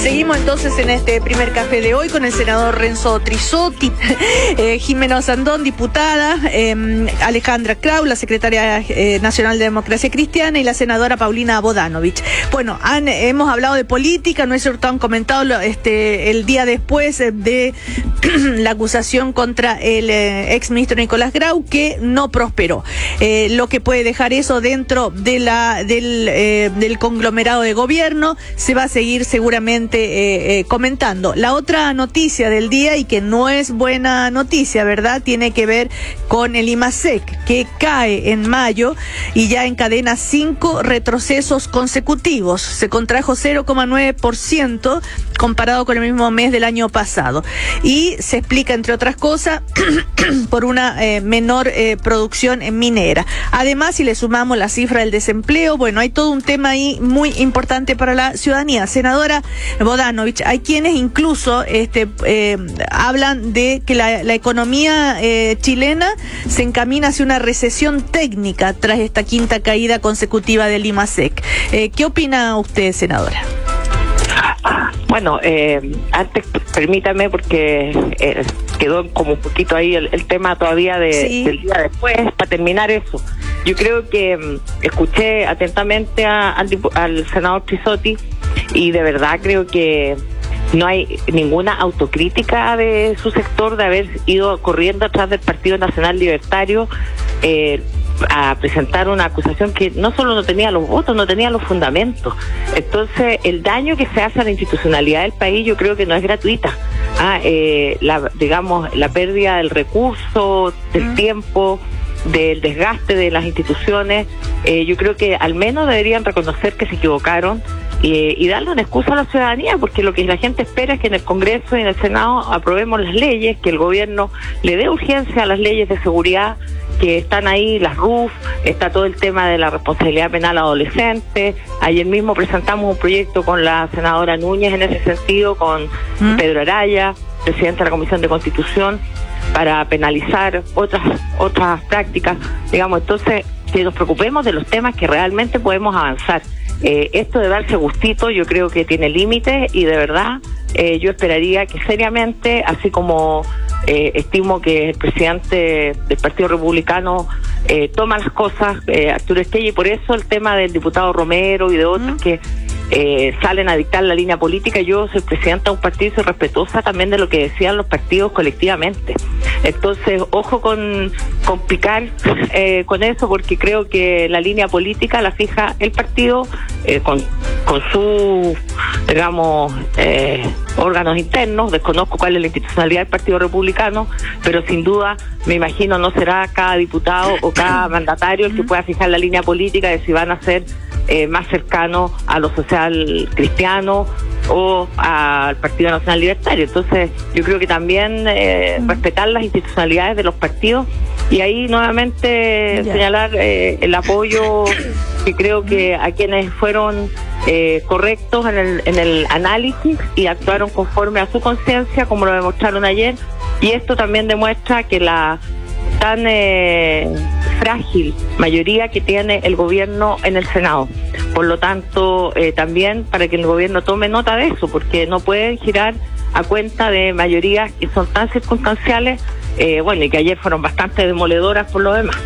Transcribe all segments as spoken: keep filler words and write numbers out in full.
Seguimos entonces en este primer café de hoy con el senador Renzo Trisotti, eh, Jimena Sandón, diputada, eh, Alejandra Krau, la secretaria eh, nacional de Democracia Cristiana, y la senadora Paulina Bodanovich. Bueno, han, hemos hablado de política, no es cierto, han comentado lo, este, el día después de la acusación contra el eh, exministro Nicolás Grau, que no prosperó. Eh, lo que puede dejar eso dentro de la, del, eh, del conglomerado de gobierno, se va a seguir seguramente Eh, eh, comentando. La otra noticia del día, y que no es buena noticia, ¿verdad?, tiene que ver con el IMASEC, que cae en mayo y ya encadena cinco retrocesos consecutivos. Se contrajo cero coma nueve por ciento comparado con el mismo mes del año pasado. Y se explica, entre otras cosas, por una eh, menor eh, producción minera. Además, si le sumamos la cifra del desempleo, bueno, hay todo un tema ahí muy importante para la ciudadanía. Senadora Bodanovich, hay quienes incluso este, eh, hablan de que la, la economía eh, chilena se encamina hacia una recesión técnica tras esta quinta caída consecutiva del IMASEC. Eh, ¿Qué opina usted, senadora? Bueno, eh, antes permítame, porque eh, quedó como un poquito ahí el, el tema todavía de, sí. del día después, para terminar eso. Yo creo que um, escuché atentamente a, al, al senador Trisotti, y de verdad creo que no hay ninguna autocrítica de su sector de haber ido corriendo atrás del Partido Nacional Libertario eh, a presentar una acusación que no solo no tenía los votos, no tenía los fundamentos. Entonces, el daño que se hace a la institucionalidad del país, yo creo que no es gratuita. Ah, eh, la, digamos, la pérdida del recurso, del mm. tiempo, del desgaste de las instituciones, eh, yo creo que al menos deberían reconocer que se equivocaron eh, y darle una excusa a la ciudadanía, porque lo que la gente espera es que en el Congreso y en el Senado aprobemos las leyes, que el gobierno le dé urgencia a las leyes de seguridad que están ahí, las R U F, está todo el tema de la responsabilidad penal adolescente. Ayer mismo presentamos un proyecto con la senadora Núñez en ese sentido, con ¿Mm? Pedro Araya, presidente de la Comisión de Constitución, para penalizar otras otras prácticas, digamos. Entonces, que nos preocupemos de los temas que realmente podemos avanzar. Eh, esto de darse gustito yo creo que tiene límites, y de verdad eh, yo esperaría que seriamente, así como eh, estimo que el presidente del Partido Republicano eh, toma las cosas, eh, Arturo Estella, y por eso el tema del diputado Romero y de otros mm. que Eh, salen a dictar la línea política. Yo soy presidenta de un partido y soy respetuosa también de lo que decían los partidos colectivamente. Entonces, ojo con, con picar eh, con eso, porque creo que la línea política la fija el partido eh, con, con sus, digamos, eh, órganos internos. Desconozco cuál es la institucionalidad del Partido Republicano, pero sin duda, me imagino, no será cada diputado o cada mandatario el que pueda fijar la línea política de si van a ser Eh, más cercano a lo social cristiano o al Partido Nacional Libertario. Entonces, yo creo que también eh, mm. respetar las institucionalidades de los partidos, y ahí nuevamente yeah. señalar eh, el apoyo que creo que a quienes fueron eh, correctos en el, en el análisis y actuaron conforme a su conciencia, como lo demostraron ayer. Y esto también demuestra que la tan eh, frágil mayoría que tiene el gobierno en el Senado. Por lo tanto, eh, también para que el gobierno tome nota de eso, porque no pueden girar a cuenta de mayorías que son tan circunstanciales, eh, bueno, y que ayer fueron bastante demoledoras por lo demás.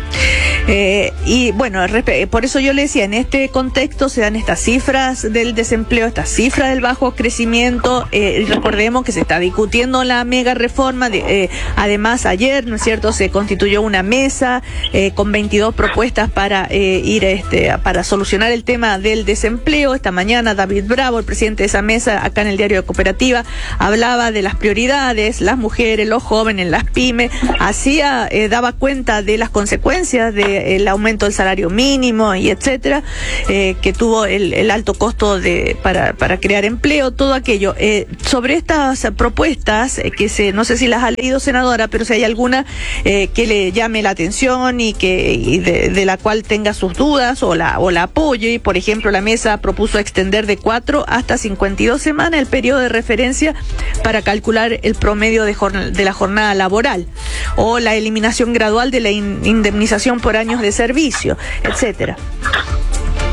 Eh, y bueno, por eso yo le decía, en este contexto se dan estas cifras del desempleo, estas cifras del bajo crecimiento. Eh, recordemos que se está discutiendo la mega reforma. De, eh, además, ayer, ¿no es cierto?, se constituyó una mesa eh, con veintidós propuestas para eh, ir este, para solucionar el tema del desempleo. Esta mañana David Bravo, el presidente de esa mesa, acá en el diario de Cooperativa, hablaba de las prioridades, las mujeres, los jóvenes, las pymes, hacía, eh, daba cuenta de las consecuencias de el aumento del salario mínimo y etcétera, eh, que tuvo el, el alto costo de para, para crear empleo, todo aquello. Eh, sobre estas propuestas, eh, que se, no sé si las ha leído, senadora, pero si hay alguna eh, que le llame la atención y que y de, de la cual tenga sus dudas o la, o la apoye. Por ejemplo, la mesa propuso extender de cuatro hasta cincuenta y dos semanas el periodo de referencia para calcular el promedio de, jornada, de la jornada laboral, o la eliminación gradual de la in, indemnización por años de servicio, etcétera.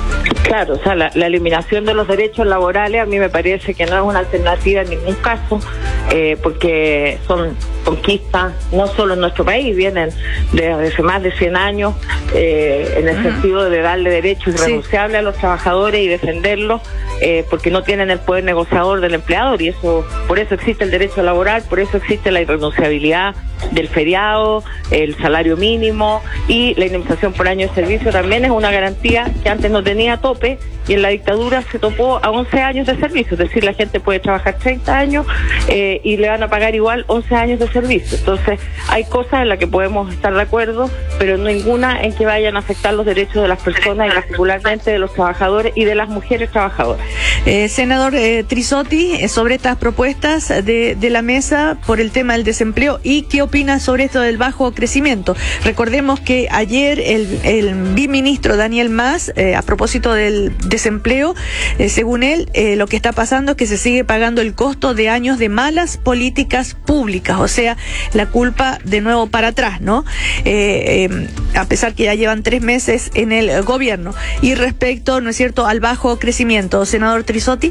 Claro, o sea, la, la eliminación de los derechos laborales a mí me parece que no es una alternativa en ningún caso, eh, porque son conquistas no solo en nuestro país, vienen desde hace más de cien años, eh, en el uh-huh. sentido de darle derechos irrenunciables sí. a los trabajadores y defenderlos, eh, porque no tienen el poder negociador del empleador, y eso, por eso existe el derecho laboral, por eso existe la irrenunciabilidad del feriado, el salario mínimo y la indemnización por año de servicio también es una garantía que antes no tenía tope, y en la dictadura se topó a once años de servicio, es decir, la gente puede trabajar treinta años eh, y le van a pagar igual once años de servicio. Entonces hay cosas en las que podemos estar de acuerdo, pero ninguna en que vayan a afectar los derechos de las personas y particularmente de los trabajadores y de las mujeres trabajadoras. Eh, senador eh, Trizzotti, eh, sobre estas propuestas de, de la mesa por el tema del desempleo, ¿y qué opina sobre esto del bajo crecimiento? Recordemos que ayer el, el biministro Daniel Mas, eh, a propósito del desempleo, eh, según él, eh, lo que está pasando es que se sigue pagando el costo de años de malas políticas públicas, o sea, la culpa de nuevo para atrás, ¿no? Eh, eh, a pesar que ya llevan tres meses en el gobierno. Y respecto, ¿no es cierto?, al bajo crecimiento, senador Trizzotti.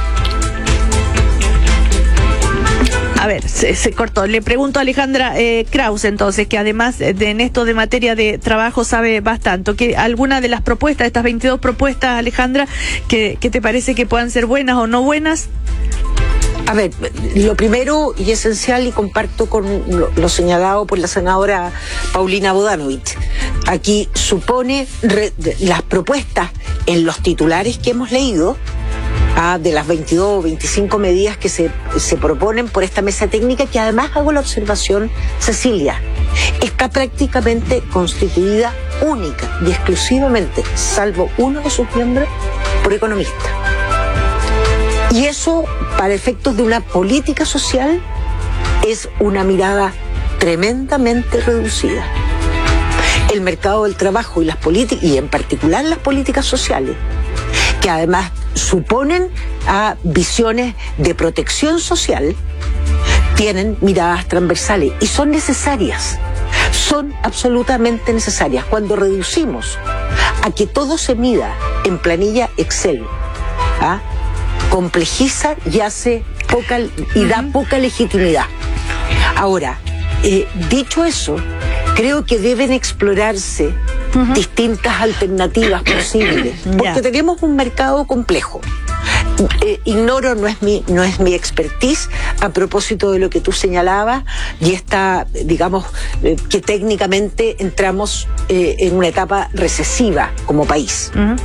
A ver, se, se cortó. Le pregunto a Alejandra eh, Kraus, entonces, que además de en esto de materia de trabajo sabe bastante, que alguna de las propuestas, estas veintidós propuestas, Alejandra, que, que te parece que puedan ser buenas o no buenas. A ver, lo primero y esencial, y comparto con lo, lo señalado por la senadora Paulina Bodanovich, aquí supone re, las propuestas en los titulares que hemos leído, ah, de las veintidós o veinticinco medidas que se, se proponen por esta mesa técnica, que además hago la observación, Cecilia, está prácticamente constituida única y exclusivamente, salvo uno de sus miembros, por economistas. Y eso, para efectos de una política social, es una mirada tremendamente reducida. El mercado del trabajo y las políticas, y en particular las políticas sociales, que además suponen a visiones de protección social, tienen miradas transversales y son necesarias, son absolutamente necesarias. Cuando reducimos a que todo se mida en planilla Excel, ¿ah?, complejiza y hace poca y da uh-huh. poca legitimidad. Ahora, eh, dicho eso, creo que deben explorarse uh-huh. distintas alternativas posibles, porque yeah. tenemos un mercado complejo. Eh, ignoro, no es mi no es mi expertise a propósito de lo que tú señalabas, y está, digamos, eh, que técnicamente entramos eh, en una etapa recesiva como país. Uh-huh.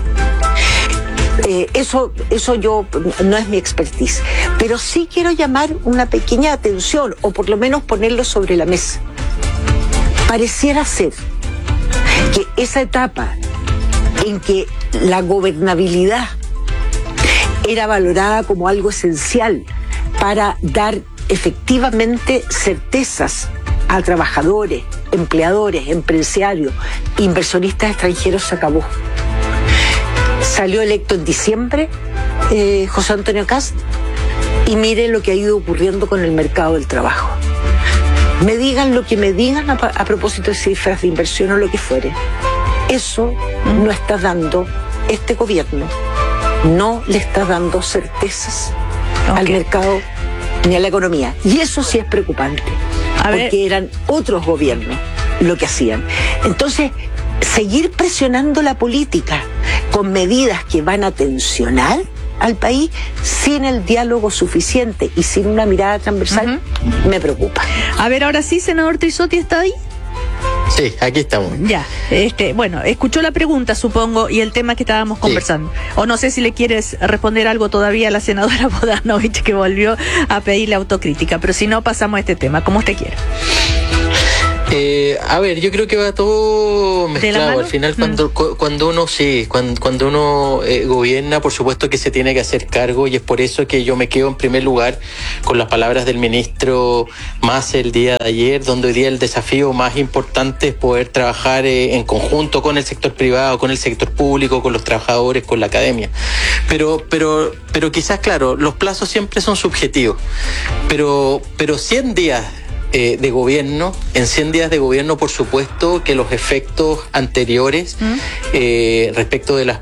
Eh, eso, eso yo no es mi expertise, pero sí quiero llamar una pequeña atención, o por lo menos ponerlo sobre la mesa. Pareciera ser que esa etapa en que la gobernabilidad era valorada como algo esencial para dar efectivamente certezas a trabajadores, empleadores, empresarios, inversionistas extranjeros, se acabó. Salió electo en diciembre eh, José Antonio Kast, y mire lo que ha ido ocurriendo con el mercado del trabajo. Me digan lo que me digan a, a propósito de cifras de inversión o lo que fuere, eso no está dando este gobierno, no le está dando certezas okay. al mercado ni a la economía, y eso sí es preocupante, a porque ver. eran otros gobiernos lo que hacían. Entonces, seguir presionando la política con medidas que van a tensionar al país sin el diálogo suficiente y sin una mirada transversal, uh-huh. me preocupa. A ver, ahora sí, senador Trizzotti, ¿está ahí? Sí, aquí estamos. Ya, este, bueno, escuchó la pregunta, supongo, y el tema que estábamos conversando. Sí. O no sé si le quieres responder algo todavía a la senadora Bodanovich, que volvió a pedirle autocrítica, pero si no, pasamos a este tema, como usted quiera. Eh, a ver, yo creo que va todo mezclado. Al final, cuando, mm. cuando uno sí, cuando, cuando uno eh, gobierna, por supuesto que se tiene que hacer cargo, y es por eso que yo me quedo en primer lugar con las palabras del ministro Mas el día de ayer, donde hoy día el desafío más importante es poder trabajar eh, en conjunto con el sector privado, con el sector público, con los trabajadores, con la academia. Pero, pero, pero quizás, claro, los plazos siempre son subjetivos, pero, pero cien días Eh, de gobierno, en cien días de gobierno, por supuesto que los efectos anteriores ¿Mm? eh, respecto de las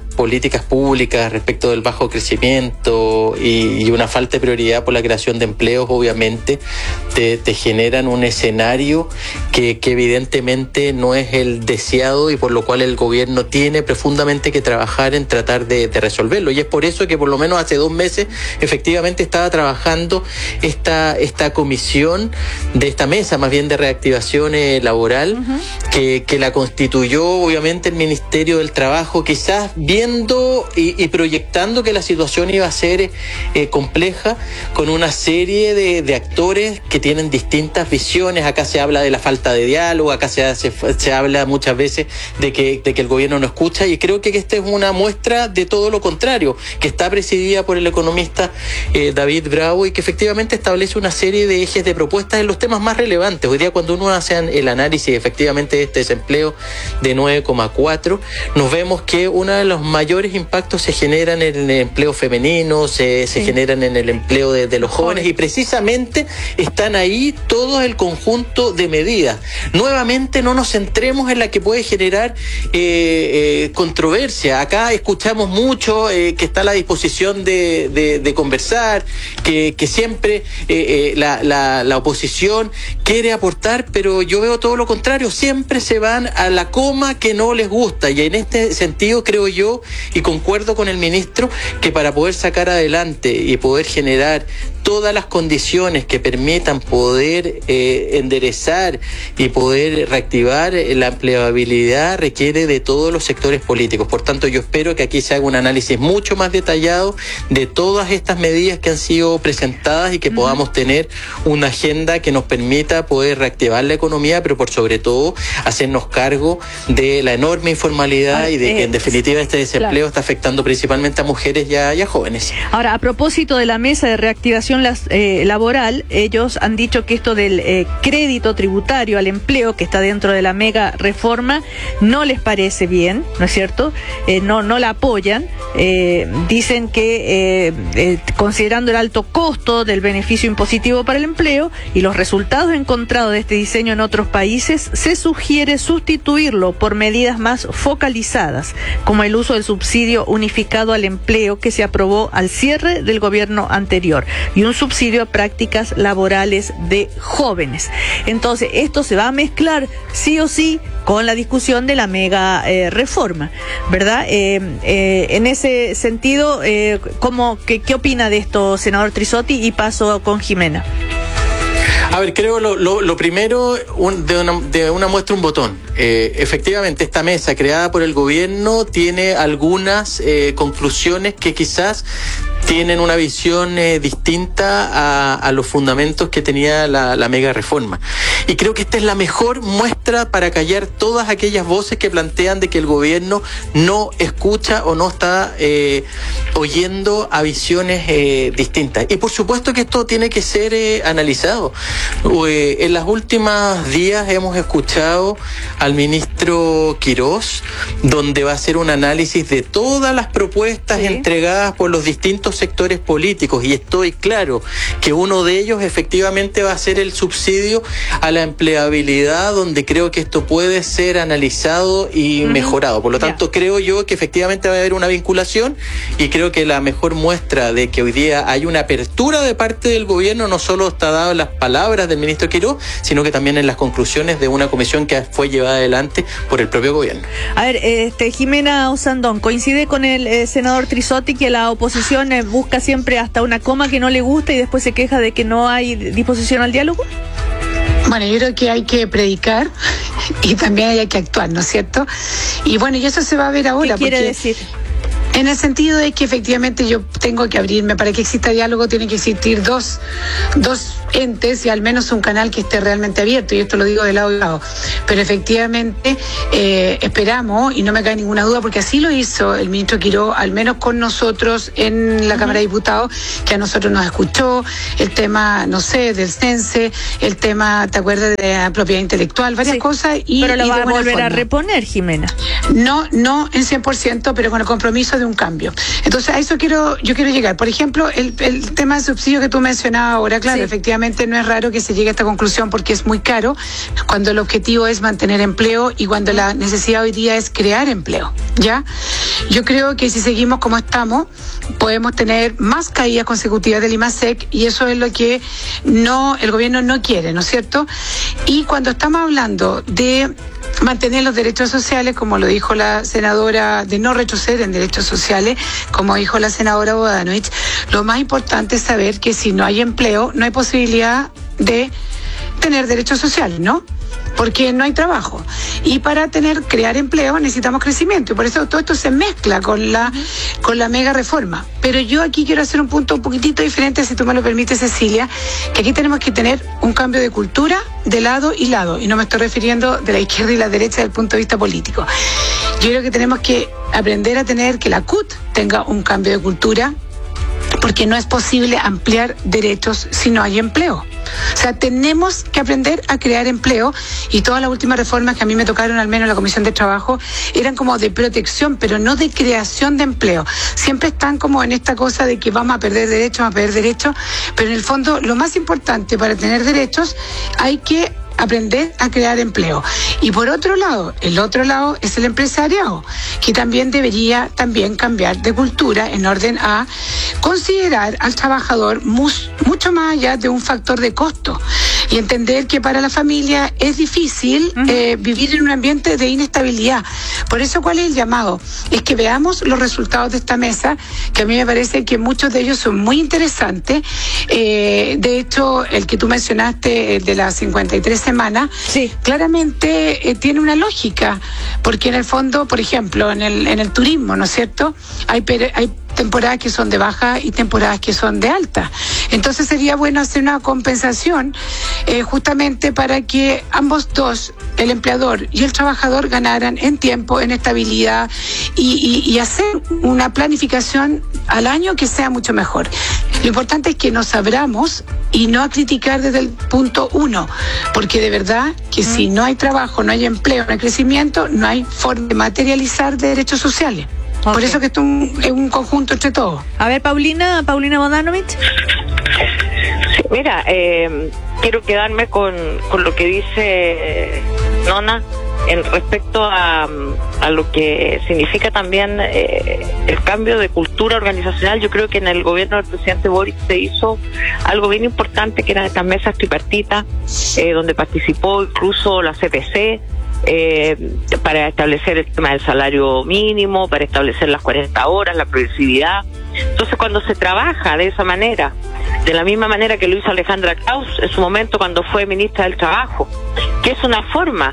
políticas públicas respecto del bajo crecimiento y, y una falta de prioridad por la creación de empleos, obviamente, te, te generan un escenario que, que evidentemente no es el deseado y por lo cual el gobierno tiene profundamente que trabajar en tratar de, de resolverlo. Y es por eso que por lo menos hace dos meses efectivamente estaba trabajando esta, esta comisión de esta mesa, más bien de reactivación eh, laboral, uh-huh. que, que la constituyó obviamente el Ministerio del Trabajo, quizás viendo y, y proyectando que la situación iba a ser eh, compleja, con una serie de, de actores que tienen distintas visiones. Acá se habla de la falta de diálogo, acá se, hace, se habla muchas veces de que, de que el gobierno no escucha, y creo que esta es una muestra de todo lo contrario, que está presidida por el economista eh, David Bravo, y que efectivamente establece una serie de ejes de propuestas en los temas más relevantes. Hoy día, cuando uno hace el análisis efectivamente de este desempleo de nueve coma cuatro, nos vemos que uno de los mayores impactos se generan en el empleo femenino, se, se sí. generan en el empleo de, de los jóvenes, y precisamente están ahí todo el conjunto de medidas. Nuevamente, no nos centremos en la que puede generar eh, eh, controversia. Acá escuchamos mucho eh, que está a la disposición de, de, de conversar, que, que siempre eh, eh, la, la, la oposición quiere aportar, pero yo veo todo lo contrario. Siempre se van a la coma que no les gusta, y en este sentido creo yo, y concuerdo con el ministro, que para poder sacar adelante y poder generar todas las condiciones que permitan poder eh, enderezar y poder reactivar la empleabilidad requiere de todos los sectores políticos. Por tanto, yo espero que aquí se haga un análisis mucho más detallado de todas estas medidas que han sido presentadas y que uh-huh. podamos tener una agenda que nos permita poder reactivar la economía, pero por sobre todo hacernos cargo de la enorme informalidad Ay, y de que eh, en definitiva este desempleo claro. está afectando principalmente a mujeres y a, y a jóvenes. Ahora, a propósito de la mesa de reactivación Las, eh, laboral, ellos han dicho que esto del eh, crédito tributario al empleo, que está dentro de la mega reforma, no les parece bien, ¿no es cierto? Eh, no, no la apoyan. Eh, dicen que eh, eh, considerando el alto costo del beneficio impositivo para el empleo y los resultados encontrados de este diseño en otros países, se sugiere sustituirlo por medidas más focalizadas, como el uso del subsidio unificado al empleo que se aprobó al cierre del gobierno anterior, y un subsidio a prácticas laborales de jóvenes. Entonces, esto se va a mezclar sí o sí con la discusión de la mega eh, reforma, ¿verdad? Eh, eh, en ese sentido, eh, ¿cómo, qué, ¿qué opina de esto, senador Trizzotti? Y paso con Jimena. A ver, creo lo, lo, lo primero, un, de, una, de una muestra un botón. Eh, efectivamente, esta mesa creada por el gobierno tiene algunas eh, conclusiones que quizás tienen una visión eh, distinta a, a los fundamentos que tenía la, la mega reforma. Y creo que esta es la mejor muestra para callar todas aquellas voces que plantean de que el gobierno no escucha o no está eh, oyendo a visiones eh, distintas. Y por supuesto que esto tiene que ser eh, analizado. Eh, en los últimos días hemos escuchado al ministro Quirós, donde va a hacer un análisis de todas las propuestas sí. entregadas por los distintos sectores políticos, y estoy claro que uno de ellos efectivamente va a ser el subsidio a la empleabilidad, donde creo que esto puede ser analizado y uh-huh. mejorado. Por lo tanto, yeah. creo yo que efectivamente va a haber una vinculación, y creo que la mejor muestra de que hoy día hay una apertura de parte del gobierno no solo está dado en las palabras del ministro Quirós, sino que también en las conclusiones de una comisión que fue llevada adelante por el propio gobierno. A ver, este, Jimena Osandón, ¿coincide con el eh, senador Trizzotti que la oposición eh, busca siempre hasta una coma que no le gusta y después se queja de que no hay disposición al diálogo? Bueno, yo creo que hay que predicar y también hay que actuar, ¿no es cierto? Y bueno, y eso se va a ver ahora. ¿Qué quiere porque decir? En el sentido de que efectivamente yo tengo que abrirme, para que exista diálogo tienen que existir dos, dos entes y al menos un canal que esté realmente abierto, y esto lo digo de lado y lado. Pero efectivamente eh, esperamos, y no me cae ninguna duda, porque así lo hizo el ministro Quirós, al menos con nosotros en la uh-huh. Cámara de Diputados, que a nosotros nos escuchó, el tema, no sé, del CENSE, el tema, ¿te acuerdas de la propiedad intelectual? Varias sí, cosas. Y, pero lo y va a volver forma. a reponer, Jimena. No, no en cien por ciento, pero con el compromiso de un cambio. Entonces, a eso quiero, yo quiero llegar. Por ejemplo, el, el tema del subsidio que tú mencionabas ahora, claro, sí. efectivamente, efectivamente no es raro que se llegue a esta conclusión porque es muy caro cuando el objetivo es mantener empleo y cuando la necesidad hoy día es crear empleo, ¿ya? Yo creo que si seguimos como estamos, podemos tener más caídas consecutivas del IMASEC y eso es lo que no el gobierno no quiere, ¿no es cierto? Y cuando estamos hablando de mantener los derechos sociales, como lo dijo la senadora, de no retroceder en derechos sociales, como dijo la senadora Bodanovich, lo más importante es saber que si no hay empleo, no hay posibilidad de tener derechos sociales, ¿no? Porque no hay trabajo. Y para tener, crear empleo necesitamos crecimiento. Y por eso todo esto se mezcla con la, con la mega reforma. Pero yo aquí quiero hacer un punto un poquitito diferente, si tú me lo permites, Cecilia, que aquí tenemos que tener un cambio de cultura de lado y lado. Y no me estoy refiriendo de la izquierda y la derecha desde el punto de vista político. Yo creo que tenemos que aprender a tener que la C U T tenga un cambio de cultura, porque no es posible ampliar derechos si no hay empleo. O sea, tenemos que aprender a crear empleo y todas las últimas reformas que a mí me tocaron, al menos en la Comisión de Trabajo, eran como de protección, pero no de creación de empleo. Siempre están como en esta cosa de que vamos a perder derechos, vamos a perder derechos, pero en el fondo lo más importante para tener derechos hay que aprender a crear empleo. Y por otro lado, el otro lado es el empresariado, que también debería también cambiar de cultura en orden a considerar al trabajador mus, mucho más allá de un factor de costo y entender que para la familia es difícil uh-huh. eh, vivir en un ambiente de inestabilidad. Por eso, ¿cuál es el llamado? Es que veamos los resultados de esta mesa, que a mí me parece que muchos de ellos son muy interesantes. Eh, de hecho, el que tú mencionaste, el de las cincuenta y tres semanas, sí. claramente eh, tiene una lógica, porque en el fondo, por ejemplo, en el, en el turismo, ¿no es cierto? Hay, hay temporadas que son de baja y temporadas que son de alta. Entonces sería bueno hacer una compensación eh, justamente para que ambos dos, el empleador y el trabajador, ganaran en tiempo, en estabilidad y, y, y hacer una planificación al año que sea mucho mejor. Lo importante es que nos abramos y no a criticar desde el punto uno, porque de verdad que mm. si no hay trabajo, no hay empleo, no hay crecimiento, no hay forma de materializar derechos sociales. Okay. Por eso que esto es un, es un conjunto entre todos. A ver, Paulina, Paulina Bodanovich. Sí, mira, eh, quiero quedarme con, con lo que dice Nona en respecto a, a lo que significa también eh, el cambio de cultura organizacional. Yo creo que en el gobierno del presidente Boric se hizo algo bien importante, que eran estas mesas tripartitas, eh, donde participó incluso la C P C, Eh, para establecer el tema del salario mínimo, para establecer las cuarenta horas, la progresividad. Entonces, cuando se trabaja de esa manera, de la misma manera que lo hizo Alejandra Kraus en su momento cuando fue ministra del Trabajo, que es una forma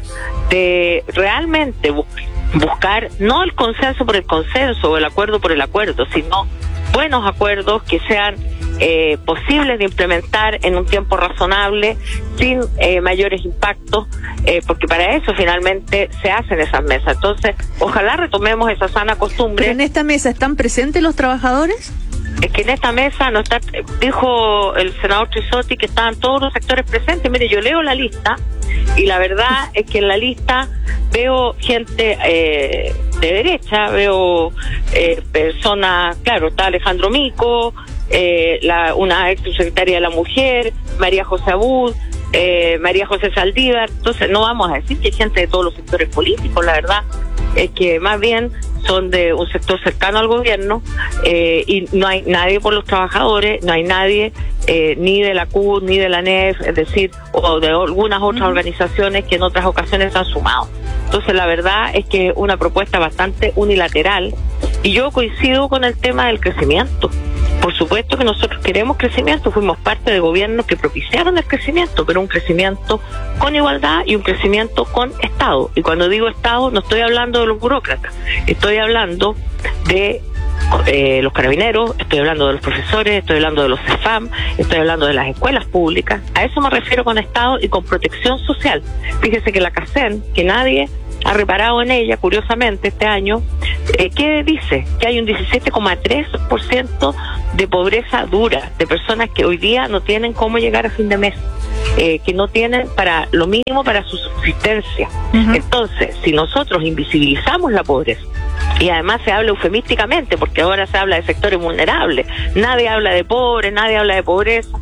de realmente bu- buscar no el consenso por el consenso o el acuerdo por el acuerdo, sino buenos acuerdos que sean eh, posibles de implementar en un tiempo razonable, sin eh, mayores impactos, eh, porque para eso finalmente se hacen esas mesas. Entonces, ojalá retomemos esa sana costumbre. ¿Pero en esta mesa están presentes los trabajadores? Es que en esta mesa no está, dijo el senador Trisotti que estaban todos los sectores presentes. Mire, yo leo la lista y la verdad es que en la lista veo gente eh, de derecha, veo eh, personas, claro, está Alejandro Mico, eh, la, una ex subsecretaria de la Mujer, María José Abud, eh, María José Saldívar. Entonces no vamos a decir que hay gente de todos los sectores políticos, la verdad es que más bien son de un sector cercano al gobierno, eh, y no hay nadie por los trabajadores, no hay nadie eh, ni de la C U T, ni de la N E F, es decir, o de algunas otras uh-huh. organizaciones que en otras ocasiones han sumado. Entonces la verdad es que es una propuesta bastante unilateral, y yo coincido con el tema del crecimiento. Por supuesto que nosotros queremos crecimiento, fuimos parte de gobiernos que propiciaron el crecimiento, pero un crecimiento con igualdad y un crecimiento con Estado. Y cuando digo Estado, no estoy hablando de los burócratas, estoy hablando de eh, los carabineros, estoy hablando de los profesores, estoy hablando de los C E F A M, estoy hablando de las escuelas públicas. A eso me refiero con Estado y con protección social. Fíjese que la CACEN, que nadie ha reparado en ella, curiosamente, este año, eh, ¿qué dice? Que hay un diecisiete coma tres por ciento de pobreza dura, de personas que hoy día no tienen cómo llegar a fin de mes, eh, que no tienen para lo mínimo para su subsistencia. Uh-huh. Entonces, si nosotros invisibilizamos la pobreza, y además se habla eufemísticamente, porque ahora se habla de sectores vulnerables, nadie habla de pobres, nadie habla de pobreza.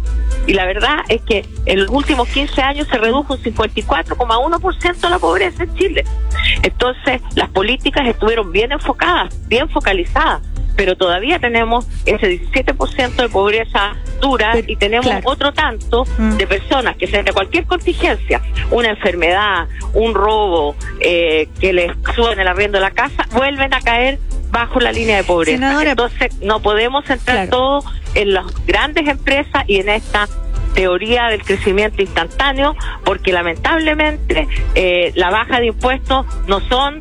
Y la verdad es que en los últimos quince años se redujo un cincuenta y cuatro coma uno por ciento la pobreza en Chile. Entonces, las políticas estuvieron bien enfocadas, bien focalizadas, pero todavía tenemos ese diecisiete por ciento de pobreza dura pero, y tenemos claro. otro tanto mm. de personas que frente a cualquier contingencia, una enfermedad, un robo, eh, que les suben el arriendo de la casa, vuelven a caer bajo la línea de pobreza. Senadora, entonces no podemos centrar claro. todo en las grandes empresas y en esta teoría del crecimiento instantáneo, porque lamentablemente eh, la baja de impuestos no son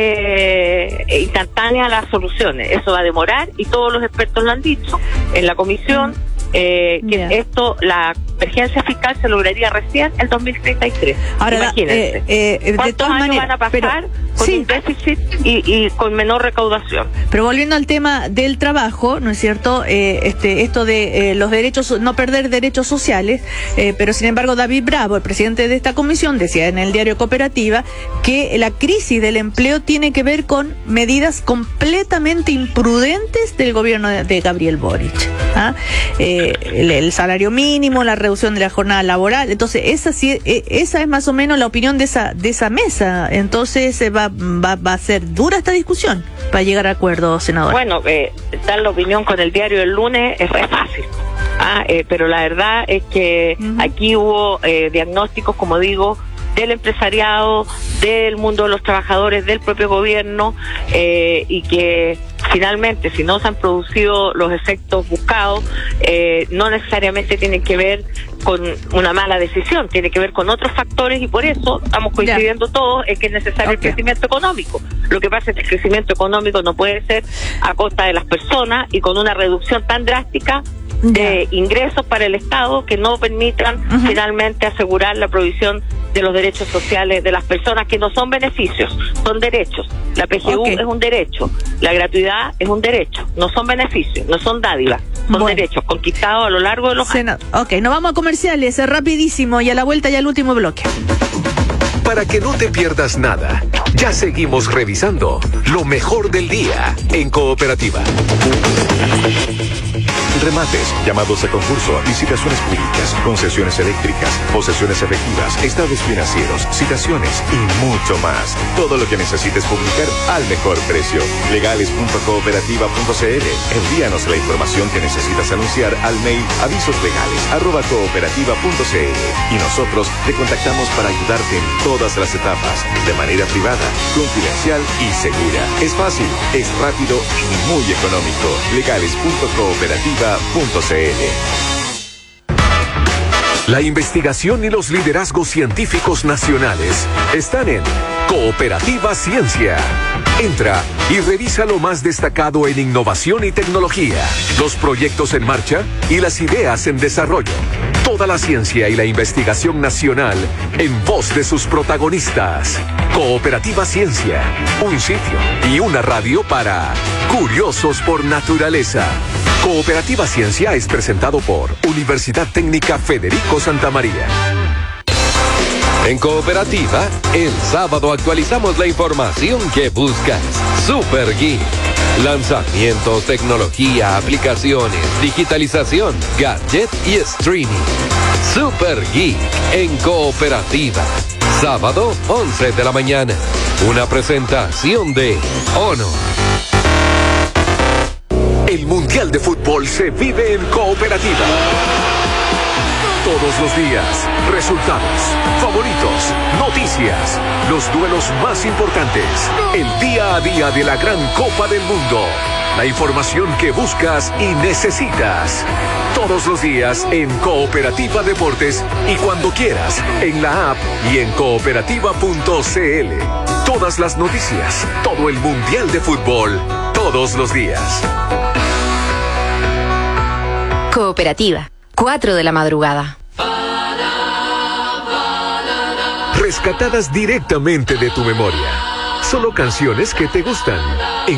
eh, instantáneas las soluciones. Eso va a demorar y todos los expertos lo han dicho en la comisión. Eh, que yeah. esto, la emergencia fiscal se lograría recién en dos mil treinta y tres. Ahora, imagínense, eh, eh, ¿cuántos de todas años maneras, van a pasar pero, con sí. un déficit y, y con menor recaudación? Pero volviendo al tema del trabajo, ¿no es cierto? Eh, este, esto de eh, los derechos, no perder derechos sociales, eh, pero sin embargo David Bravo, el presidente de esta comisión, decía en el diario Cooperativa que la crisis del empleo tiene que ver con medidas completamente imprudentes del gobierno de, de Gabriel Boric. ¿Ah? Eh, El, el salario mínimo, la reducción de la jornada laboral. Entonces esa sí, esa es más o menos la opinión de esa de esa mesa. Entonces va va, va a ser dura esta discusión para llegar a acuerdo, senador. Bueno, eh, dar la opinión con el diario del lunes es re fácil. Ah, eh, pero la verdad es que uh-huh. aquí hubo eh, diagnósticos, como digo, del empresariado, del mundo de los trabajadores, del propio gobierno, eh, y que finalmente, si no se han producido los efectos buscados, eh, no necesariamente tienen que ver con una mala decisión, tiene que ver con otros factores, y por eso estamos coincidiendo ya. todos en que es necesario okay. el crecimiento económico. Lo que pasa es que el crecimiento económico no puede ser a costa de las personas y con una reducción tan drástica de yeah. ingresos para el Estado que no permitan uh-huh. finalmente asegurar la provisión de los derechos sociales de las personas, que no son beneficios, son derechos. La P G U okay. es un derecho, la gratuidad es un derecho, no son beneficios, no son dádivas, son bueno. derechos conquistados a lo largo de los Sena- años. Ok, nos vamos a comerciales, es rapidísimo, y a la vuelta ya el último bloque. Para que no te pierdas nada, ya seguimos revisando lo mejor del día en Cooperativa. Remates, llamados a concurso, licitaciones públicas, concesiones eléctricas, posesiones efectivas, estados financieros, citaciones y mucho más. Todo lo que necesites publicar al mejor precio. legales punto cooperativa punto c l. Envíanos la información que necesitas anunciar al mail avisoslegales arroba cooperativa punto c l y nosotros te contactamos para ayudarte en todas las etapas, de manera privada, confidencial y segura. Es fácil, es rápido y muy económico. legales punto cooperativa punto c l. La investigación y los liderazgos científicos nacionales están en Cooperativa Ciencia. Entra y revisa lo más destacado en innovación y tecnología, los proyectos en marcha y las ideas en desarrollo. Toda la ciencia y la investigación nacional en voz de sus protagonistas. Cooperativa Ciencia, un sitio y una radio para curiosos por naturaleza. Cooperativa Ciencia es presentado por Universidad Técnica Federico Santa María. En Cooperativa, el sábado actualizamos la información que buscas. Super Geek. Lanzamientos, tecnología, aplicaciones, digitalización, gadget y streaming. Super Geek en Cooperativa. Sábado, once de la mañana. Una presentación de Honor. El Mundial de Fútbol se vive en Cooperativa. Todos los días, resultados, favoritos, noticias, los duelos más importantes, el día a día de la gran Copa del Mundo, la información que buscas y necesitas. Todos los días en Cooperativa Deportes y cuando quieras en la app y en cooperativa punto c l. Todas las noticias, todo el Mundial de Fútbol, todos los días. Cooperativa. cuatro de la madrugada. Rescatadas directamente de tu memoria. Solo canciones que te gustan.